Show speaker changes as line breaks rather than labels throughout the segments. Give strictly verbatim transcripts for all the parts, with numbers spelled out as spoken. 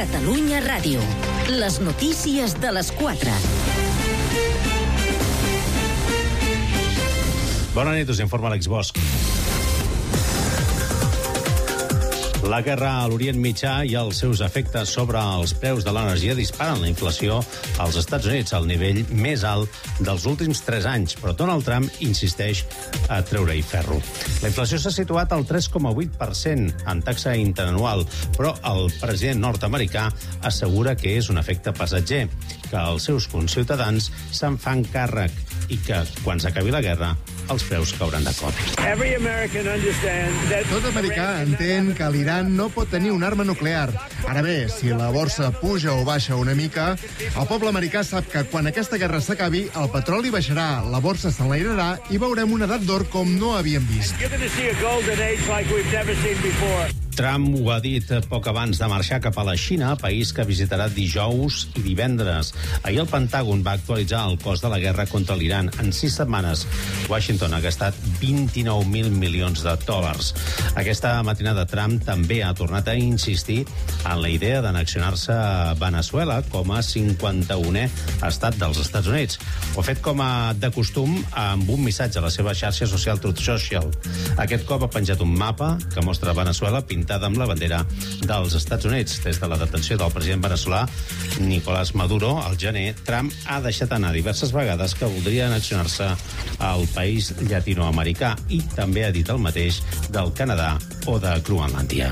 Catalunya Ràdio. Les notícies de les quatre.
Bona nit, us informa Àlex Bosch. La guerra a l'Orient Mitjà i els seus efectes sobre els preus de l'energia disparen la inflació als Estats Units al nivell més alt dels últims tres anys, però Donald Trump insisteix a treure-hi ferro. La inflació s'ha situat al tres coma vuit per cent en taxa interanual, però el president nord-americà assegura que és un efecte passatger, que els seus conciutadans se'n fan càrrec i que, quan s'acabi la guerra, els preus cauran de cop.
Tot americà entén que l'Iran no pot tenir una arma nuclear. Ara bé, si la borsa puja o baixa una mica, el poble americà sap que quan aquesta guerra s'acabi, el petroli baixarà, la borsa s'enlairarà i veurem una edat d'or com no havíem vist.
Trump ho ha dit poc abans de marxar cap a la Xina, país que visitarà dijous i divendres. Ahir el Pentàgon va actualitzar el cost de la guerra contra l'Iran. En sis setmanes, Washington ha gastat vint-i-nou mil milions de dòlars. Aquesta matinada Trump també ha tornat a insistir en la idea d'annexionar-se a Venezuela com a cinquanta-unè estat dels Estats Units. Ho ha fet com a de costum amb un missatge a la seva xarxa social Truth Social. Aquest cop ha penjat un mapa que mostra Venezuela pintat amb la bandera dels Estats Units. Des de la detenció del president veneçolà Nicolás Maduro al gener, Trump ha deixat anar diverses vegades que voldria annexionar-se al país llatinoamericà i també ha dit el mateix del Canadà o de Groenlàndia.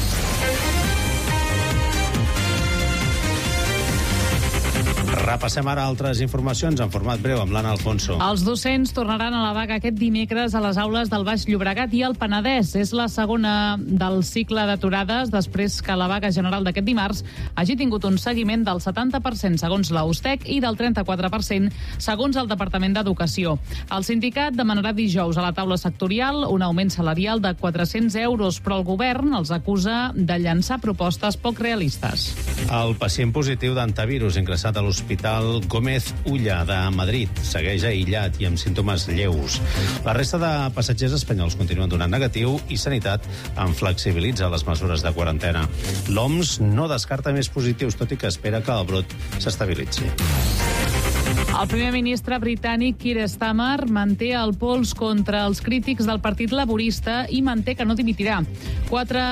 Repassem ara altres informacions en format breu amb l'Anna Alfonso.
Els docents tornaran a la vaga aquest dimecres a les aules del Baix Llobregat i el Penedès. És la segona del cicle d'aturades després que la vaga general d'aquest dimarts hagi tingut un seguiment del setanta per cent segons la USTEC i del trenta-quatre per cent segons el Departament d'Educació. El sindicat demanarà dijous a la taula sectorial un augment salarial de quatre-cents euros, però el govern els acusa de llançar propostes poc realistes.
El pacient positiu d'antivirus ingressat a l'Hospital Gómez Ulla de Madrid segueix aïllat i amb símptomes lleus. La resta de passatgers espanyols continuen donant negatiu i Sanitat en flexibilitza les mesures de quarantena. L'O M S no descarta més positius, tot i que espera que el brot s'estabilitzi.
El primer ministre britànic Keir Starmer manté el pols contra els crítics del Partit Laborista i manté que no dimitirà. Quatre